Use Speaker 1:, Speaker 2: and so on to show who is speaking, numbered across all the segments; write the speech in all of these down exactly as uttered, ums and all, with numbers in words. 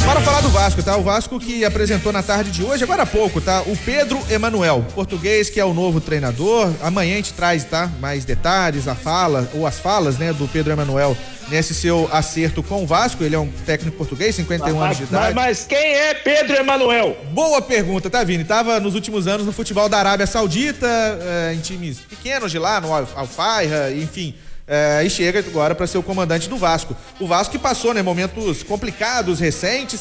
Speaker 1: Bora falar do Vasco, tá? O Vasco que apresentou na tarde de hoje, agora há pouco, tá? O Pedro Emanuel, português, que é o novo treinador. Amanhã a gente traz, tá? Mais detalhes, a fala, ou as falas, né? Do Pedro Emanuel nesse seu acerto com o Vasco. Ele é um técnico português, cinquenta e um
Speaker 2: mas,
Speaker 1: anos de idade.
Speaker 2: Mas, mas quem é Pedro Emanuel?
Speaker 1: Boa pergunta, tá, Vini? Tava nos últimos anos no futebol da Arábia Saudita, é, em times pequenos de lá, no Al-Fayha, enfim. É, e chega agora para ser o comandante do Vasco. O Vasco que passou, né, momentos complicados, recentes.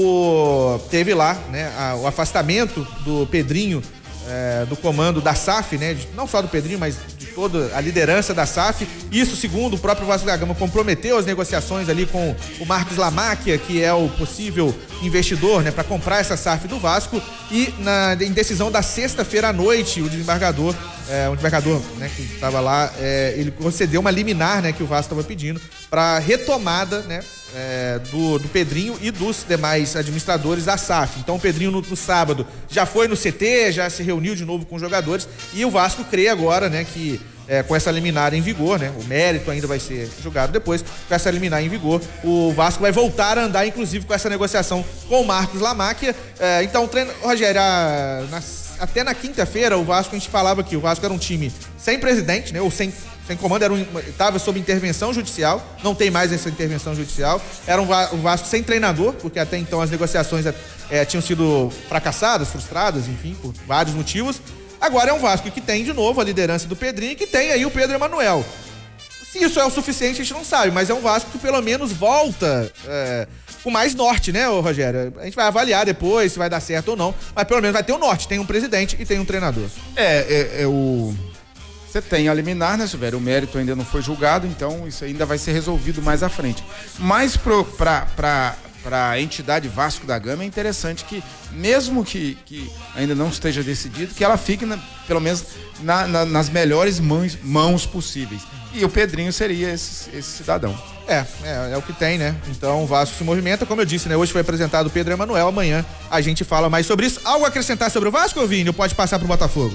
Speaker 1: O, teve lá, né, a, o afastamento do Pedrinho, é, do comando da S A F, né, de, não só do Pedrinho, mas de toda a liderança da S A F. Isso, segundo o próprio Vasco da Gama, comprometeu as negociações ali com o Marcos Lamáquia, que é o possível investidor, né, para comprar essa S A F do Vasco. E na em decisão da sexta-feira à noite, o desembargador É, o desembargador, né, que estava lá, é, ele concedeu uma liminar, né, que o Vasco estava pedindo para retomada, né, é, do, do Pedrinho e dos demais administradores da S A F. Então o Pedrinho no, no sábado já foi no C T, já se reuniu de novo com os jogadores e o Vasco crê agora, né, que é, com essa liminar em vigor, né, o mérito ainda vai ser julgado depois, com essa liminar em vigor, o Vasco vai voltar a andar, inclusive com essa negociação com o Marcos Lamáquia. É, então, treino, Rogério, a, nas até na quinta-feira, o Vasco, a gente falava que o Vasco era um time sem presidente, né? Ou sem, sem comando, era um, tava sob intervenção judicial, não tem mais essa intervenção judicial. Era um, um Vasco sem treinador, porque até então as negociações é, tinham sido fracassadas, frustradas, enfim, por vários motivos. Agora é um Vasco que tem de novo a liderança do Pedrinho e que tem aí o Pedro Emanuel. Se isso é o suficiente, a gente não sabe, mas é um Vasco que pelo menos volta é, com mais norte, né, ô Rogério? A gente vai avaliar depois se vai dar certo ou não, mas pelo menos vai ter o norte, tem um presidente e tem um treinador.
Speaker 3: É, é, é o... Você tem a liminar, né, Silvério? O mérito ainda não foi julgado, então isso ainda vai ser resolvido mais à frente. Mas para para a entidade Vasco da Gama é interessante que, mesmo que, que ainda não esteja decidido, que ela fique, na, pelo menos, na, na, nas melhores mãos, mãos possíveis. E o Pedrinho seria esse, esse cidadão.
Speaker 1: É, é, é o que tem, né? Então o Vasco se movimenta, como eu disse, né? Hoje foi apresentado o Pedro Emanuel, amanhã a gente fala mais sobre isso. Algo a acrescentar sobre o Vasco, Vini? Ou pode passar pro Botafogo?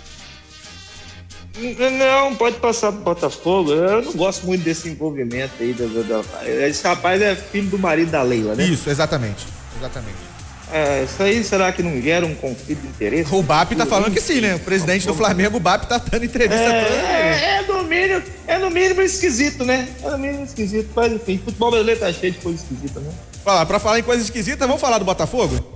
Speaker 2: Não, pode passar pro Botafogo. Eu não gosto muito desse envolvimento aí. Da, da, da... Esse rapaz é filho do marido da Leila, né?
Speaker 1: Isso, exatamente. Exatamente.
Speaker 2: É, isso aí, será que não gera um conflito de interesse?
Speaker 1: O B A P tá falando que sim, né? O presidente do Flamengo, o B A P, tá dando entrevista
Speaker 2: é,
Speaker 1: toda.
Speaker 2: É, é, no mínimo, é no mínimo esquisito, né? É no mínimo esquisito. Mas enfim, futebol brasileiro tá cheio de coisa esquisita, né?
Speaker 1: Fala, pra falar em coisa esquisita, vamos falar do Botafogo?